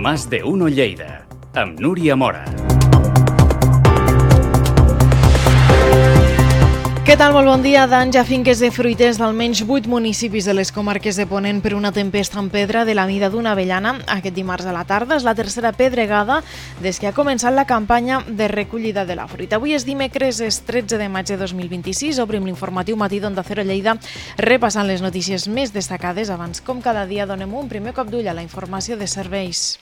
Más de Uno Lleida, amb Núria Mora. Què tal? Molt bon dia. Danys a finques de fruiters d'almenys 8 municipis de les comarques de Ponent per una tempesta en pedra de la mida d'una avellana aquest dimarts a la tarda. És la tercera pedregada des que ha començat la campanya de recollida de la fruita. Avui és dimecres, és 13 de maig de 2026. Obrim l'informatiu matí d'Onda Cero Lleida repassant les notícies més destacades. Abans, com cada dia, donem un primer cop d'ull a la informació de serveis.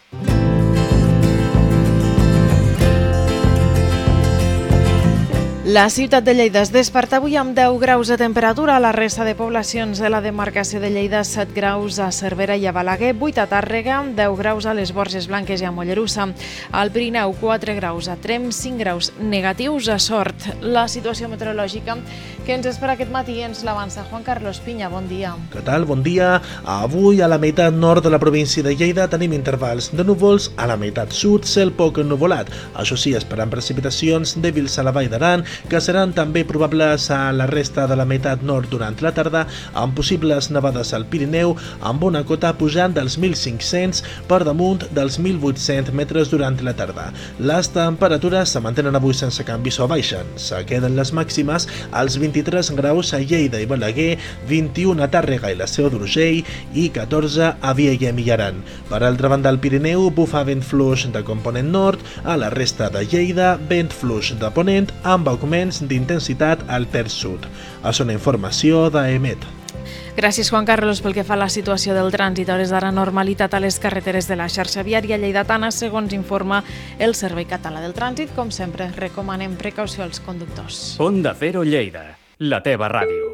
La ciutat de Lleida es desperta avui amb 10 graus de temperatura. A la resta de poblacions de la demarcació de Lleida, 7 graus a Cervera i a Balaguer, 8 a Tàrrega, 10 graus a les Borges Blanques i a Mollerussa. Al Pirineu, 4 graus a Tremp, 5 graus negatius a Sort. La situació meteorològica que ens espera aquest matí ens l'avança Juan Carlos Piña. Bon dia. Què tal? Bon dia. Avui a la meitat nord de la província de Lleida tenim intervals de núvols, a la meitat sud cel poc ennuvolat. Això sí, esperant precipitacions dèbils a la Vall d'Aran, que seran també probables a la resta de la meitat nord durant la tarda, amb possibles nevades al Pirineu, amb una cota pujant dels 1.500 per damunt dels 1.800 metres durant la tarda. Les temperatures se mantenen avui sense canvis o baixen. Se queden les màximes als 23 graus a Lleida i Balaguer, 21 a Tàrrega i la Seu d'Urgell i 14 a Vielha i Aran. Per altra banda, al Pirineu bufa vent fluix de component nord, a la resta de Lleida vent fluix de ponent amb augments d'intensitat al terç sud. És una informació d'EMET. Gràcies, Juan Carlos. Pel que fa a la situació del trànsit, a hores d'ara normalitat a les carreteres de la xarxa viària lleidatana, segons informa el Servei Català del Trànsit. Com sempre, recomanem precaució als conductors. Onda Cero Lleida, la teva ràdio.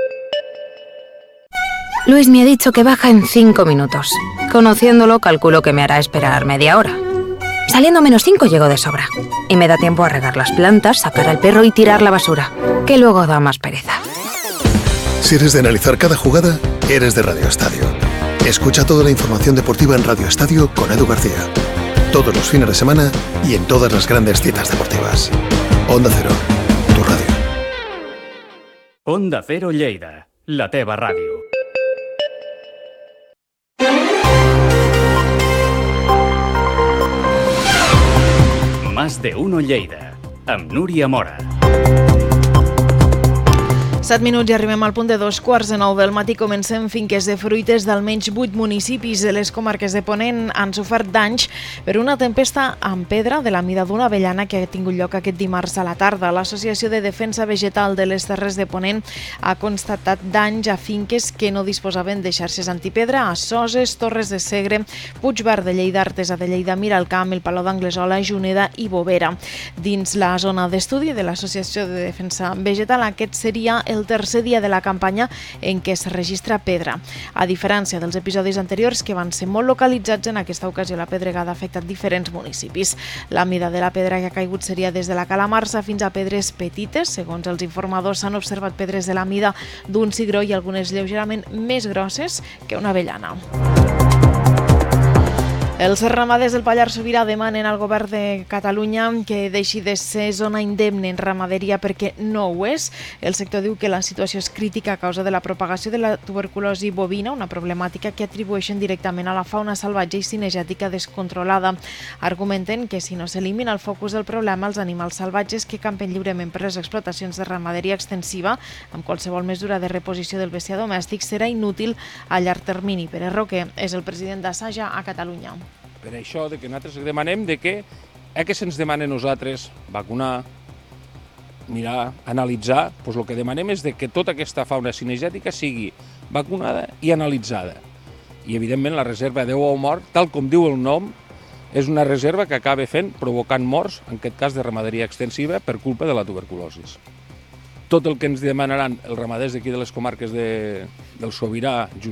Luis me ha dicho que baja en 5 minutos. Conociéndolo, calculo que me hará esperar media hora. Saliendo -5 llego de sobra. Y me da tiempo a regar las plantas, sacar al perro y tirar la basura, que luego da más pereza. Si eres de analizar cada jugada, eres de Radio Estadio. Escucha toda la información deportiva en Radio Estadio con Edu García. Todos los fines de semana y en todas las grandes citas deportivas. Onda Cero, tu radio. Onda Cero Lleida, la teva ràdio. Más de Uno Lleida, amb Núria Mora. 7 minuts i arribem al punt de 2:15 del matí. Comencem. Finques de fruiters d'almenys 8 municipis de les comarques de Ponent han sofert danys per una tempesta amb pedra de la mida d'una avellana que ha tingut lloc aquest dimarts a la tarda. L'Associació de Defensa Vegetal de les Terres de Ponent ha constatat danys a finques que no disposaven de xarxes antipedra a Soses, Torres de Segre, Puigverd de Lleida, Artesa de Lleida, Miralcamp, el Palau d'Anglesola, Juneda i Bovera. Dins la zona d'estudi de l'Associació de Defensa Vegetal, aquest seria el tercer dia de la campanya en què es registra pedra. A diferència dels episodis anteriors, que van ser molt localitzats, en aquesta ocasió la pedregada ha afectat diferents municipis. La mida de la pedra que ha caigut seria des de la Calamarsa fins a pedres petites. Segons els informadors, s'han observat pedres de la mida d'un cigró i algunes lleugerament més grosses que una avellana. Els ramaders del Pallars Sobirà demanen al govern de Catalunya que deixi de ser zona indemne en ramaderia perquè no ho és. El sector diu que la situació és crítica a causa de la propagació de la tuberculosi bovina, una problemàtica que atribueixen directament a la fauna salvatge i cinegètica descontrolada. Argumenten que si no s'elimina el focus del problema, els animals salvatges que campen lliurement per les explotacions de ramaderia extensiva, amb qualsevol mesura de reposició del bestiar domèstic, serà inútil a llarg termini. Pere Roque és el president d'Assaja a Catalunya. Per això que nosaltres demanem que se'ns demana a nosaltres vacunar, mirar, analitzar, doncs el que demanem és que tota aquesta fauna cinegètica sigui vacunada i analitzada. I evidentment la reserva d'ou mort, tal com diu el nom, és una reserva que acaba provocant morts, en aquest cas de ramaderia extensiva, per culpa de la tuberculosi. Tot el que ens demanaran els ramaders d'aquí de les comarques del Sobirà,